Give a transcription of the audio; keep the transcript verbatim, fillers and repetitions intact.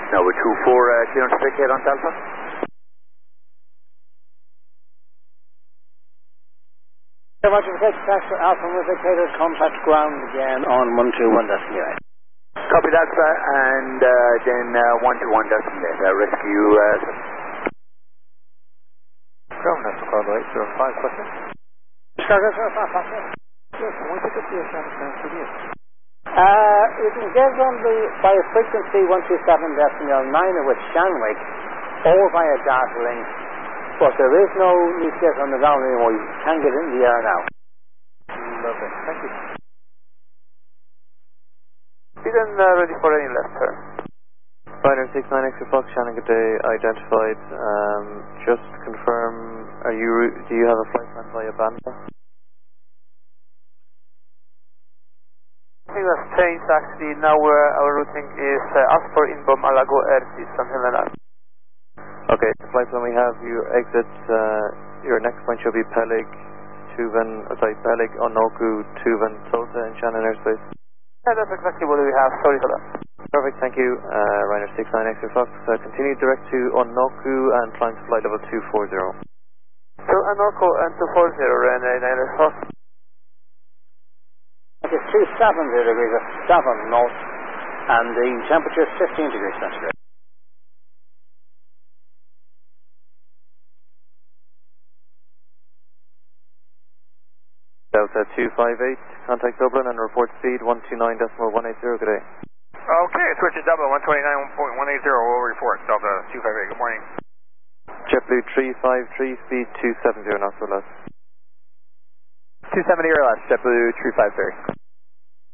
Number two four, uh, clearance vacate on Delta. Roger, take taxi Alpha Vacated, contact ground again on one two one decimal eight. Copy that, sir, and uh, then uh, one two one decimal eight, uh, rescue. Uh, Ground, that's Carlo eight zero five, question. Chicago zero five, question. Yes, can we pick up the air traffic down for you? Uh, you can get on the, by a frequency one two seven decimal nine with Shanwick, or via data link, but there is no need to get on the ground anymore. You can get in the air now. Lovely, thank you. Then uh, ready for any left turn. Ryder six nine Extra Fox, Shannon, good day, identified. Um, just confirm, are you, do you have a flight plan via Banda? I think that's changed actually. Now uh, our routing is uh, Aspor, Inbom, Alago, Ertis, something like that. Okay, the flight plan we have, you exit, uh, your next point should be Peleg, Tuvan, uh, sorry, Peleg, Onoku, Tuvan, Tulsa in Shannon airspace. Yeah, that's exactly what we have. Sorry for that. Perfect, thank you. Uh, Ryder six nine Extra Fox, uh, continue direct to Onoku and climb to flight level two four zero. So Onoku and two four zero, and uh, nine Fox. It is two seventy degrees of seven north, and the temperature is fifteen degrees centigrade. Delta two five eight, contact Dublin and report speed one two nine point one eight zero, good day. Okay, switch to Dublin, one twenty-nine point one eight zero, we'll report, Delta two five eight, good morning. JetBlue three five three, speed two seventy, not so less. two seventy or less, JetBlue three five three.